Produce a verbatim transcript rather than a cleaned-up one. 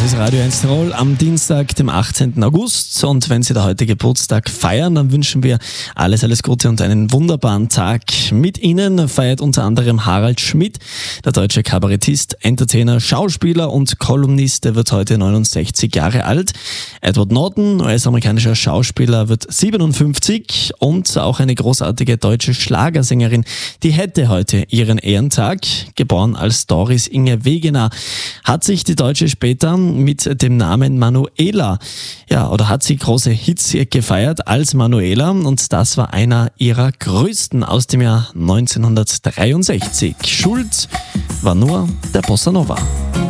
ist Radio eins Tirol am Dienstag, dem achtzehnten August. Und wenn Sie da heute Geburtstag feiern, dann wünschen wir alles, alles Gute und einen wunderbaren Tag. Mit Ihnen feiert unter anderem Harald Schmidt, der deutsche Kabarettist, Entertainer, Schauspieler und Kolumnist. Der wird heute neunundsechzig Jahre alt. Edward Norton, U S-amerikanischer Schauspieler, wird siebenundfünfzig. Und auch eine großartige deutsche Schlagersängerin, die hätte heute ihren Ehrentag. Geboren als Doris Inge Wegener, hat sich die Deutsche später mit dem Namen Manuela, ja, oder hat sie große Hits gefeiert als Manuela, und das war einer ihrer größten aus dem Jahr neunzehnhundertdreiundsechzig. Schuld war nur der Bossa Nova.